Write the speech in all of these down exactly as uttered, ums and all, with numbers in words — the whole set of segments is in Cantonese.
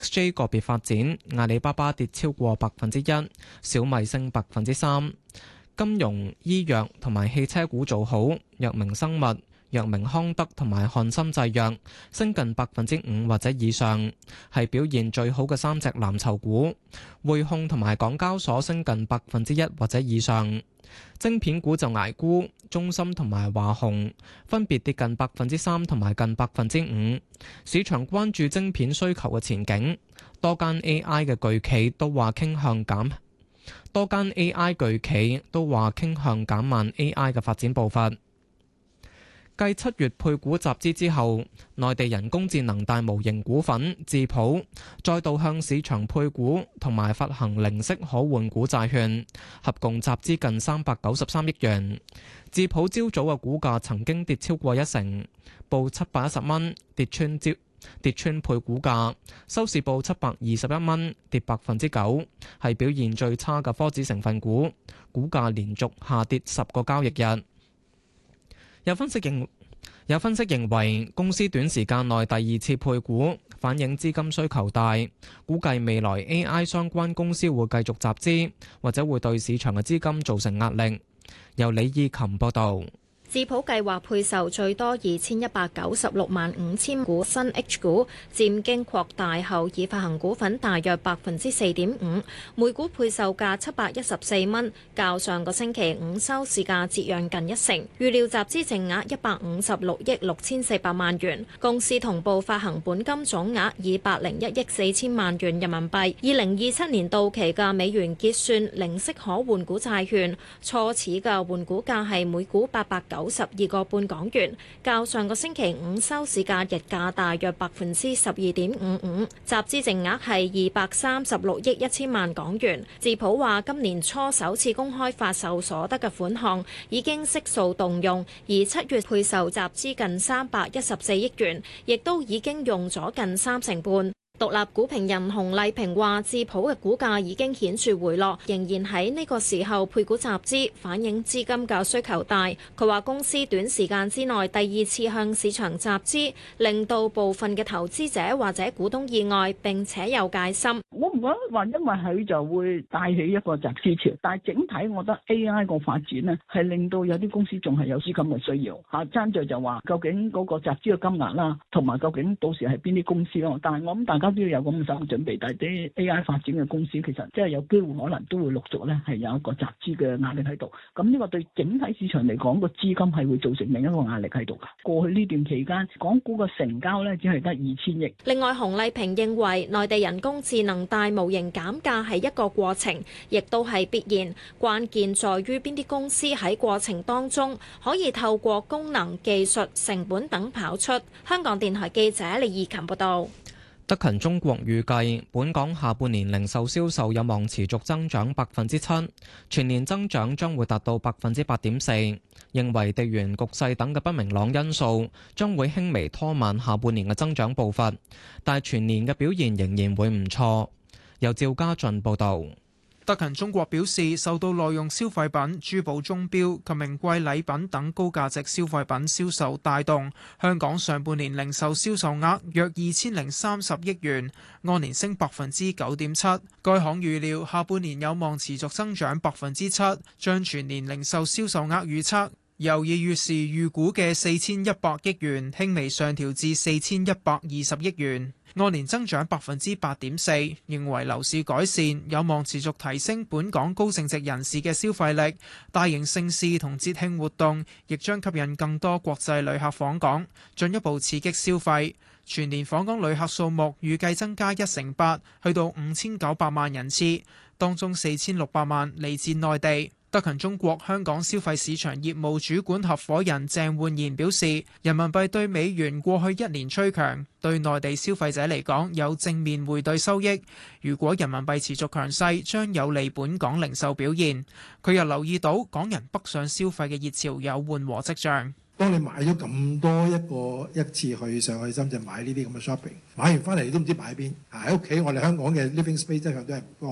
X J 個別發展，阿里巴巴跌超過百分之一，小米升百分之三。金融、醫藥同埋汽車股做好，藥明生物、藥明康德同埋漢森製藥升近百分之五或者以上，係表現最好嘅三隻藍籌股。匯控同埋港交所升近百分之一或者以上。晶片股就捱沽，中芯同埋華虹分別跌近百分之三同埋近百分之五。市場關注晶片需求嘅前景，多間 A I 嘅巨企都話傾向減。多間 A I 巨企都話傾向減慢 A I 嘅發展步伐。繼七月配股集資之後，內地人工智能大模型股份智譜再度向市場配股同埋發行零息可換股債券，合共集資近三百九十三億元。智譜朝早嘅股價曾經跌超過一成，報七百一十蚊，跌穿招。跌穿配股價，收市報七百二十一蚊，跌百分之九，係表現最差嘅科指成分股，股價連續下跌十個交易日。有分析認有分析認為，公司短時間內第二次配股，反映資金需求大，估計未來 A I 相關公司會繼續集資，或者會對市場嘅資金造成壓力。由李義琴報道。 智譜計劃配售最多二千一百九十六萬五千股新 H 股，佔經擴大後已發行股份大約百分之四點五，每股配售價七百一十四蚊，較上個星期五收市價折讓近一成。預料集資淨額一百五十六億六千四百萬元，公司同步發行本金總額二百零一億四千萬元人民幣。二零二七年到期嘅美元結算零息可換股債券，初始嘅換股價係每股八百九。九十二個半港元，較上個星期五收市價日價大約百分之十二點五五，集資淨額係二百三十六億一千萬港元。智譜話今年初首次公開發售所得嘅款項已經悉數動用，而七月配售集資近三百一十四億元，亦都已經用咗近三成半。獨立股評人洪麗萍話：智譜嘅股價已經顯著回落，仍然喺呢個時候配股集資，反映資金嘅需求大。佢話公司短時間之內第二次向市場集資，令到部分嘅投資者或者股東意外，並且有戒心。 我唔覺得話因為佢就會帶起一個集資潮，但係整體我覺得 A I 個發展呢係令到有啲公司仲係有資金嘅需要嚇。爭在就話究竟嗰個集資嘅金額啦，同埋究竟到時係邊啲公司咯。但係我諗大家都要有咁嘅心理準備，但係啲 A I 發展嘅公司其實即係有機會可能都會陸續咧係有一個集資嘅壓力喺度。咁呢個對整體市場嚟講個資金係會造成另一個壓力喺度㗎。過去呢段期間，港股嘅成交咧只係得二千億。 另外，洪麗萍認為內地人工智能大模型減價係一個過程，亦都係必然。關鍵在於邊啲公司喺過程當中可以透過功能、技術、成本等跑出。香港電台記者李義琴報道。 德勤中國預計本港下半年零售銷售有望持續增長百分之七，全年增長將會達到百分之八點四。認為地緣局勢等嘅不明朗因素將會輕微拖慢下半年嘅增長步伐，但係全年嘅表現仍然會唔錯。由趙家俊報導。 德勤中國表示，受到耐用消費品、珠寶鐘錶及名貴禮品等高價值消費品銷售帶動，香港上半年零售銷售額約二千零三十億元，按年升百分之九點七。該行預料下半年有望持續增長百分之七，將全年零售銷售額預測由二月時預估嘅四千一百億元輕微上調至四千一百二十億元。按年增長百分之八點四，認為樓市改善有望持續提升本港高淨值人士嘅消費力，大型盛事同節慶活動亦將吸引更多國際旅客訪港，進一步刺激消費。全年訪港旅客數目預計增加一成八，去到五千九百萬人次，當中四千六百萬嚟自內地。德勤中國香港消費市場業務主管合夥人鄭煥賢表示，人民幣對美元過去一年趨強，對內地消費者嚟講有正面匯兌收益。如果人民幣持續強勢，將有利本港零售表現。佢又留意到港人北上消費嘅熱潮有緩和跡象。 當你買咗咁多一個一次去上去深圳買呢啲咁嘅 shopping， 買完翻嚟你都唔知擺喺邊。喺屋企我哋香港嘅 living space 一向都係唔多嘅。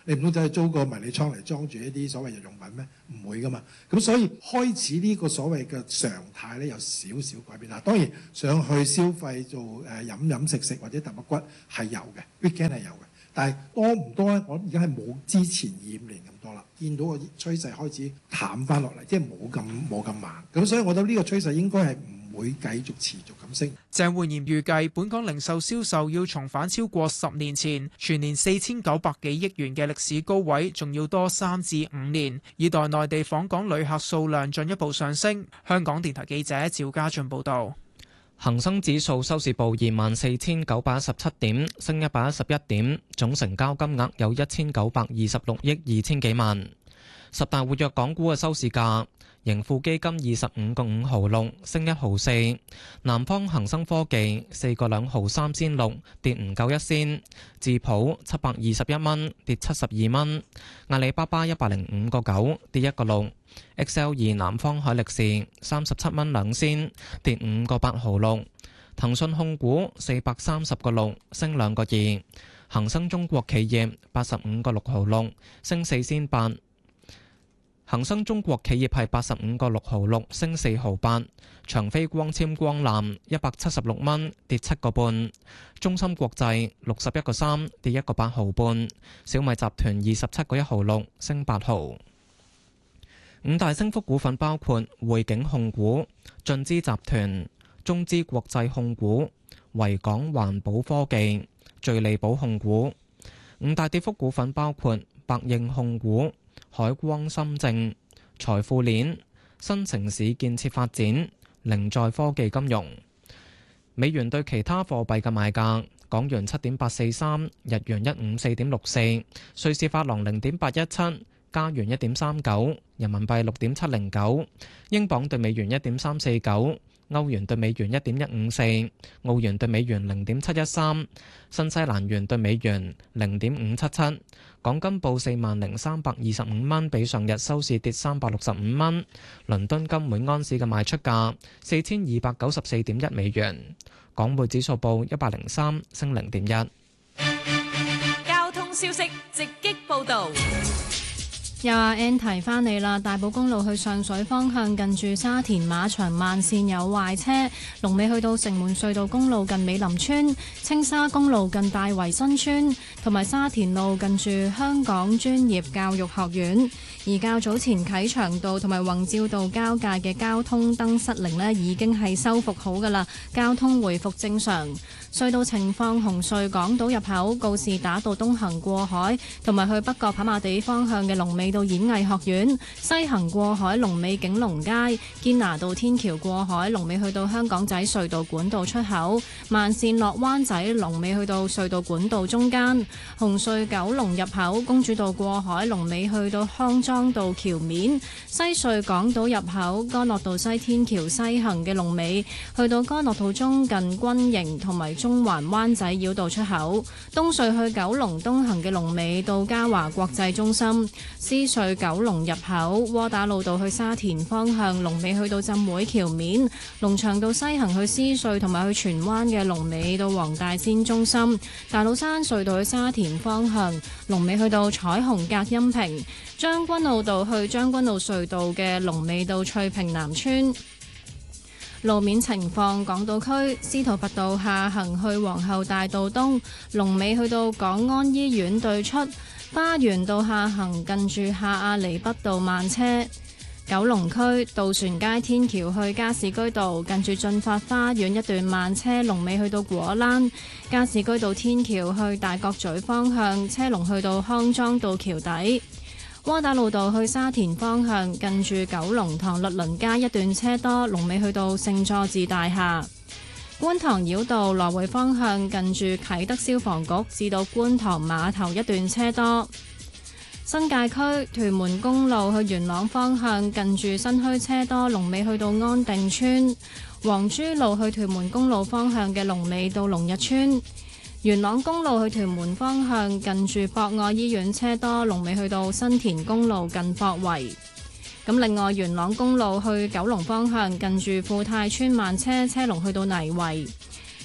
你唔通走去租個迷你倉嚟裝住一啲所謂日用品咩？唔會噶嘛。咁所以開始呢個所謂嘅常態咧有少少改變啦。當然上去消費做誒、呃、飲飲食食或者揼骨骨係有嘅 weekend 係有嘅，但係多唔多咧？我而家係冇之前二五年咁多啦。見到個趨勢開始淡翻落嚟，即係冇咁冇咁猛。咁所以我覺得呢個趨勢應該係唔會繼續持續咁升。 鄭煥賢預計本港零售銷售要重返超過十年前全年四千九百幾億元嘅歷史高位，仲要多三至五年，以待內地訪港旅客數量進一步上升。香港電台記者趙家俊報導。 恒生指數收市報二萬四千九百一十七點，升一百一十一點，總成交金額有一千九百二十六億二千幾萬。十大活躍港股嘅收市價，盈富基金二十五個五毫六，升一毫四；南方恒生科技四個兩毫三仙六，跌唔夠一仙；智普七百二十一蚊，跌七十二蚊；阿里巴巴一百零五個九，跌一個六；X L 二南方海力士三十七蚊兩仙，跌五個八毫六；騰訊控股四百三十個六，升兩個二；恒生中國企業八十五個六毫六，升四仙八。恒生中國企業係八十五個六毫六，升四毫八；長飛光纖光纜一百七十六蚊，跌七個半；中芯國際六十一個三，跌一個八毫半；小米集團二十七個一毫六，升八毫。五大升幅股份包括匯景控股、進資集團、中資國際控股、維港環保科技、聚利寶控股。五大跌幅股份包括百應控股、海光深證、財富鏈、新城市建設發展、凌在科技金融。美元對其他貨幣嘅賣價：港元七點八四三，日元一五四點六四，瑞士法郎零點八一七，加元一點三九，人民幣六點七零九，英鎊對美元一點三四九，歐元對美元一點一五四，澳元對美元零點七一三，新西蘭元對美元零點五七七。港金報四萬零三百二十五蚊，比上日收市跌三百六十五蚊。倫敦金每安士嘅賣出價四千二百九十四點一美元。港匯指數報一百零三，升零點一。 交通消息直擊報導。 有阿 Ann 提翻你啦，大埔公路去上水方向近住沙田馬場慢線有壞車，龍尾去到城門隧道公路近美林村，青沙公路近大圍新村，同埋沙田路近住香港專業教育學院。而較早前啟祥道同埋宏照道交界嘅交通燈失靈呢，已經係修復好㗎喇，交通回復正常。隧道情況：紅隧港島入口告士打道東行過海，同埋去北角跑馬地方向嘅龍尾到演藝學院；西行過海龍尾景隆街，堅拿道天橋過海龍尾去到香港仔隧道管道出口，慢線落灣仔龍尾去到隧道管道中間。紅隧九龍入口公主道過海龍尾去到康莊道橋面，西隧港島入口干諾道西天橋西行嘅龍尾去到干諾道中近軍營同埋中環灣仔繞道出口，東隧去九龍東行嘅龍尾到嘉華國際中心，獅隧九龍入口窩打老道去沙田方向龍尾去到浸會橋面，龍翔道西行去獅隧同埋去荃灣嘅龍尾到黃大仙中心，大老山隧道去沙田方向龍尾去到彩虹隔音屏，將軍澳道去將軍澳隧道嘅龍尾到翠屏南村。路面情況：港島區司徒拔道下行去皇后大道東，龍尾去到港安醫院對出；花園道下行近住下亞厘畢道慢車。九龍區渡船街天橋去加士居道，近住進發花園一段慢車，龍尾去到果欄；加士居道天橋去大角咀方向，車龍去到康莊道橋底。窩打老道去沙田方向，近住九龍塘律倫街一段車多，龍尾去到聖佐治大廈。觀塘繞道來回方向，近住啟德消防局至到觀塘碼頭一段車多。新界區屯門公路去元朗方向，近住新墟車多，龍尾去到安定村。黃珠路去屯門公路方向嘅龍尾到龍日村。元朗公路去屯門方向，近住博愛醫院車多，龍尾去到新田公路近博圍。咁另外元朗公路去九龍方向，近住富泰村慢車，車龍去到泥圍。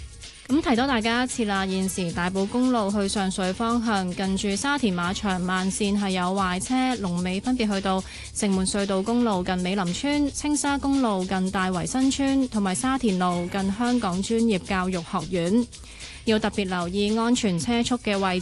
咁提多大家一次啦，現時大埔公路去上水方向近住沙田馬場慢線係有壞車，龍尾分別去到城門隧道公路近美林村、青沙公路近大圍新村同埋沙田路近香港專業教育學院。要特別留意安全車速嘅位置。